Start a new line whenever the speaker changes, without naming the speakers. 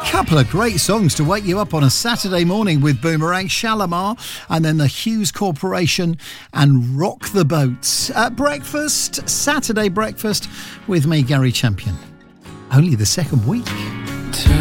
Couple of great songs to wake you up on a Saturday morning with Boomerang, Shalimar, and then the Hughes Corporation and Rock the Boats. Breakfast, Saturday breakfast with me, Gary Champion. Only the second week.